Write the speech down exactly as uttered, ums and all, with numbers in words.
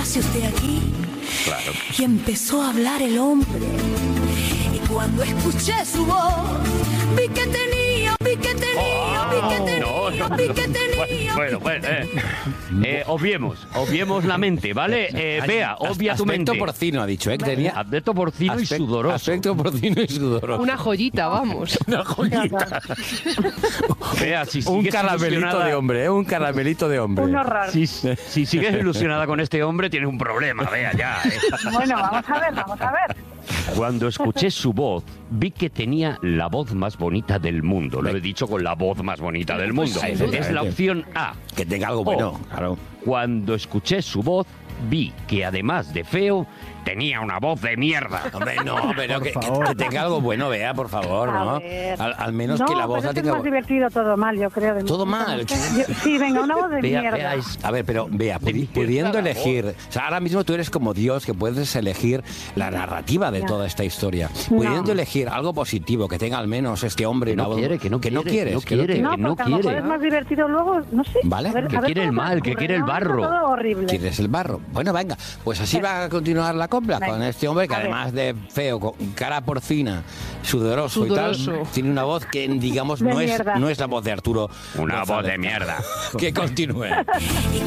hace usted aquí? Claro. Y empezó a hablar el hombre. Y cuando escuché su voz, vi que tenía, vi que tenía, vi que tenía, No, no, vi no. que tenía. Bueno, bueno, eh. Eh, obviemos, obviemos la mente, ¿vale? Eh, Bea, obvia tu mente. Aspecto porcino, ha dicho, ¿eh? Que tenía Aspecto porcino y aspecto- sudoroso. Aspecto porcino y sudoroso. Una joyita, vamos. Una joyita. Bea, si Un sigues caramelito ilusionada- de hombre, ¿eh? Un caramelito de hombre. Uno raro. Si, si sigues ilusionada con este hombre, tienes un problema, Bea, ya. eh. Bueno, vamos a ver, vamos a ver. Cuando escuché su voz, vi que tenía la voz más bonita del mundo. Lo he dicho con la voz más bonita del mundo. Pues sí, Es la opción A. Que tenga algo bueno, O, claro. Cuando escuché su voz, vi que además de feo, tenía una voz de mierda. Hombre, no, pero que, que- favor. que tenga algo bueno, vea, por favor, A ¿no? ver. Al, al menos no, que la voz pero la es que es tenga. más divertido todo mal, yo creo. de mi Todo punto de mal. vista. Yo- sí, venga, una voz de Bea, mierda. Bea es- A ver, pero vea, pudi- mierda pudiendo la elegir, o sea, ahora mismo tú eres como Dios, que puedes elegir la narrativa de Ya. toda esta historia. No. Pudiendo elegir algo positivo, que tenga al menos este hombre Que no una voz- quiere, que no quiere, quieres, que no quiere. No, que no porque a lo mejor quiere. es más divertido luego, no sé. Vale, a ver- que a ver quiere el cómo mal, se que ocurre, quiere el ¿no? barro. Todo horrible. ¿Quieres el barro? Bueno, venga, pues así va a continuar la copla Venga. con este hombre que A ver. además de feo, con cara porcina, sudoroso, y Sudoroso. tal, tiene una voz que, digamos, De no es, mierda. no es la voz de Arturo. Una voz González. de mierda. Que continúe.